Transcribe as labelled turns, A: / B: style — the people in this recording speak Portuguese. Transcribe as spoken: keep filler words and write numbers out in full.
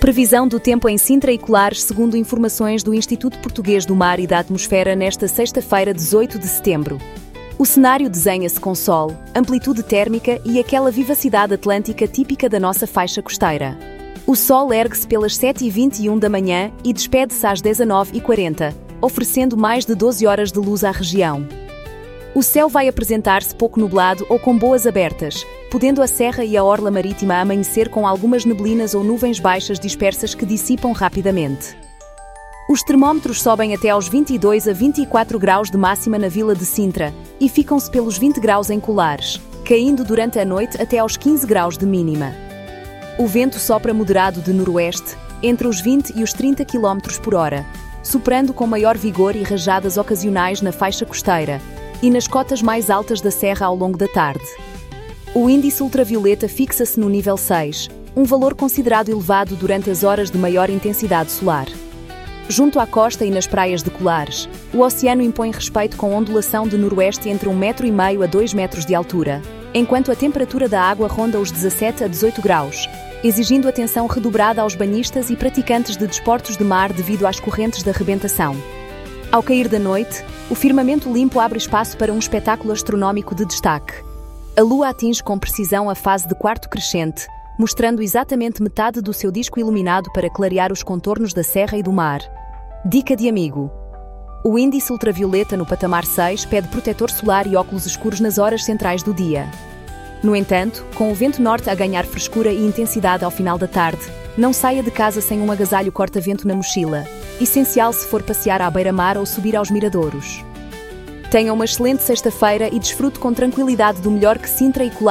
A: Previsão do tempo em Sintra e Colares segundo informações do Instituto Português do Mar e da Atmosfera nesta sexta-feira, dezoito de setembro. O cenário desenha-se com sol, amplitude térmica e aquela vivacidade atlântica típica da nossa faixa costeira. O sol ergue-se pelas sete e vinte e um da manhã e despede-se às dezenove e quarenta, oferecendo mais de doze horas de luz à região. O céu vai apresentar-se pouco nublado ou com boas abertas, podendo a serra e a orla marítima amanhecer com algumas neblinas ou nuvens baixas dispersas que dissipam rapidamente. Os termómetros sobem até aos vinte e dois a vinte e quatro graus de máxima na vila de Sintra e ficam-se pelos vinte graus em Colares, caindo durante a noite até aos quinze graus de mínima. O vento sopra moderado de noroeste, entre os vinte e os trinta quilómetros por hora, soprando com maior vigor e rajadas ocasionais na faixa costeira e nas cotas mais altas da serra ao longo da tarde. O índice ultravioleta fixa-se no nível seis, um valor considerado elevado durante as horas de maior intensidade solar. Junto à costa e nas praias de Colares, o oceano impõe respeito com ondulação de noroeste entre um metro e meio a dois metros de altura, enquanto a temperatura da água ronda os dezassete a dezoito graus, exigindo atenção redobrada aos banhistas e praticantes de desportos de mar devido às correntes de arrebentação. Ao cair da noite, o firmamento limpo abre espaço para um espetáculo astronómico de destaque. A Lua atinge com precisão a fase de quarto crescente, mostrando exatamente metade do seu disco iluminado para clarear os contornos da serra e do mar. Dica de amigo: o índice ultravioleta no patamar seis pede protetor solar e óculos escuros nas horas centrais do dia. No entanto, com o vento norte a ganhar frescura e intensidade ao final da tarde, não saia de casa sem um agasalho corta-vento na mochila, essencial se for passear à beira-mar ou subir aos miradouros. Tenha uma excelente sexta-feira e desfrute com tranquilidade do melhor que Sintra e Colares